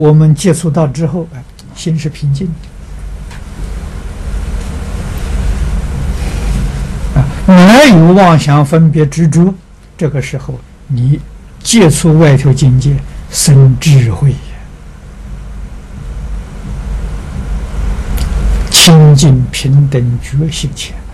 我们接触到之后，心是平静的，没有妄想分别执着。这个时候，你接触外头境界，生智慧，清净平等觉性前。